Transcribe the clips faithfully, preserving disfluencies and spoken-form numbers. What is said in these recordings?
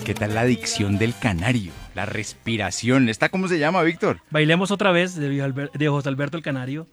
¿Qué tal la dicción del canario? La respiración. ¿Esta cómo se llama, Víctor? Bailemos otra vez, de, de José Alberto el Canario.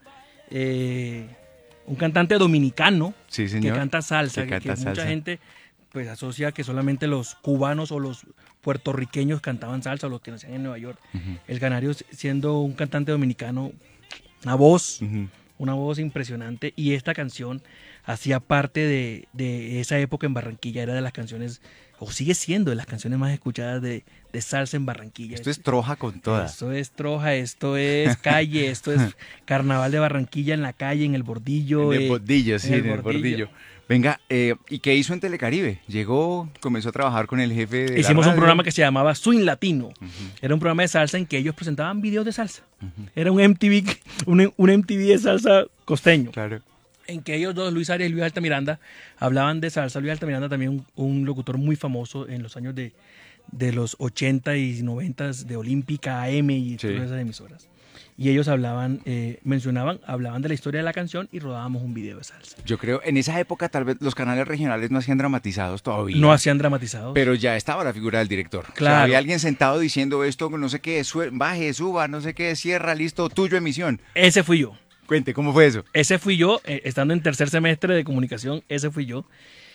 Eh, un cantante dominicano sí, que canta salsa, que, que, canta que salsa. mucha gente pues asocia que solamente los cubanos o los puertorriqueños cantaban salsa o los que nacían en Nueva York. Uh-huh. El Canario, siendo un cantante dominicano, una voz, uh-huh. una voz impresionante, y esta canción hacía parte de, de esa época en Barranquilla, era de las canciones, o sigue siendo de las canciones más escuchadas de, de salsa en Barranquilla. Esto es troja con toda. Esto es troja, esto es calle, esto es carnaval de Barranquilla en la calle, en el Bordillo. En el Bordillo, eh, sí, en el, en el Bordillo. Bordillo. Venga, eh, ¿y qué hizo en Telecaribe? Llegó, comenzó a trabajar con el jefe de Hicimos la un programa que se llamaba Swing Latino. Uh-huh. Era un programa de salsa en que ellos presentaban videos de salsa. Uh-huh. Era un M T V, un, un M T V de salsa costeño. Claro. En que ellos dos, Luis Arias y Luis Altamiranda, hablaban de salsa. Luis Altamiranda también un, un locutor muy famoso en los años de, de los ochenta y noventa de Olímpica, A M y sí. todas esas emisoras. Y ellos hablaban, eh, mencionaban, hablaban de la historia de la canción y rodábamos un video de salsa. Yo creo, en esa época tal vez los canales regionales no hacían dramatizados todavía. No hacían dramatizados. Pero ya estaba la figura del director. Claro. O sea, había alguien sentado diciendo esto, no sé qué, sue- baje, suba, no sé qué, cierra, listo, tuyo, emisión. Ese fui yo. Cuente, ¿cómo fue eso? Ese fui yo, eh, estando en tercer semestre de comunicación, ese fui yo.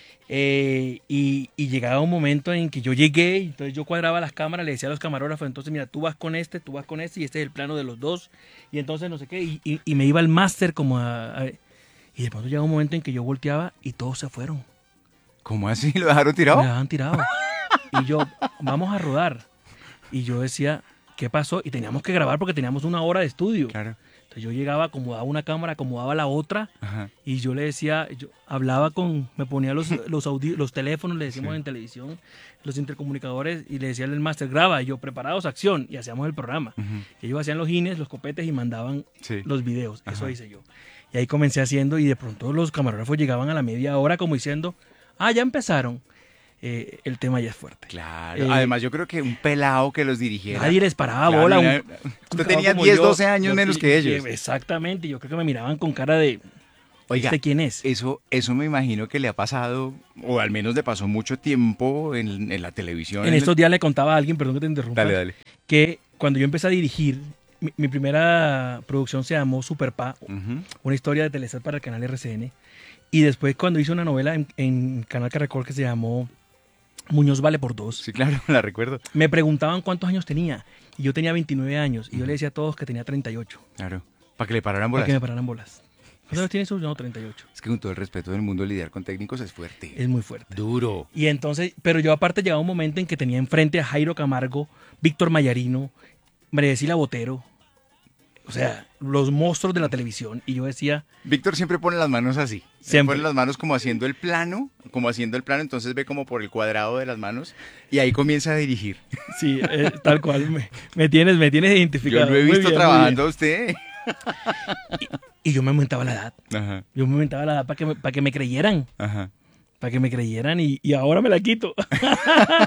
Eh, y, y llegaba un momento en que yo llegué, y entonces yo cuadraba las cámaras, le decía a los camarógrafos, entonces mira, tú vas con este, tú vas con este, y este es el plano de los dos, y entonces no sé qué, y, y, y me iba al máster como a, a... Y de pronto llegaba un momento en que yo volteaba y todos se fueron. ¿Cómo así? ¿Lo dejaron tirado? Me dejaban tirado. Y yo, vamos a rodar. Y yo decía, ¿qué pasó? Y teníamos que grabar porque teníamos una hora de estudio. Claro. Entonces yo llegaba, acomodaba una cámara, acomodaba la otra. Ajá. Y yo le decía, yo hablaba con, me ponía los, los, audi- los teléfonos, le decimos sí. en televisión, los intercomunicadores, y le decía al máster, graba, y yo, preparados, acción, y hacíamos el programa. Uh-huh. Y ellos hacían los gines, los copetes y mandaban sí. los videos. Ajá. Eso hice yo. Y ahí comencé haciendo, y de pronto los camarógrafos llegaban a la media hora como diciendo, ah, ya empezaron. Eh, el tema ya es fuerte. Claro, eh, además yo creo que un pelado que los dirigiera. Nadie les paraba claro, bola. Un, usted tenía diez, doce años yo, menos yo, que ellos. Exactamente, yo creo que me miraban con cara de, oiga, ¿este quién es? Eso, eso me imagino que le ha pasado, o al menos le pasó mucho tiempo en, en la televisión. En, en estos el... días le contaba a alguien, perdón que te interrumpa, dale, dale. que cuando yo empecé a dirigir, mi, mi primera producción se llamó Superpa, uh-huh. una historia de Telesat para el canal R C N, y después cuando hice una novela en, en Canal Caracol que se llamó Muñoz vale por dos. Sí, claro, la recuerdo. Me preguntaban cuántos años tenía. Y yo tenía veintinueve años. Y uh-huh. yo le decía a todos que tenía treinta y ocho. Claro. Para que le pararan bolas. Para que me pararan bolas. ¿Cuántos años tienes? No, treinta y ocho. Es que con todo el respeto del mundo, lidiar con técnicos es fuerte. Es muy fuerte. Duro. Y entonces, pero yo aparte llegaba un momento en que tenía enfrente a Jairo Camargo, Víctor Mayarino, María Cecilia Botero. O sea, los monstruos de la televisión. Y yo decía... Víctor siempre pone las manos así. Siempre. Pone las manos como haciendo el plano, como haciendo el plano, entonces ve como por el cuadrado de las manos y ahí comienza a dirigir. Sí, eh, tal cual. Me, me, tienes, me tienes identificado. Yo lo he visto bien, trabajando a usted. Y, y yo me aumentaba la edad. Ajá. Yo me aumentaba la edad para que me, para que me creyeran. Ajá. Para que me creyeran y, y ahora me la quito.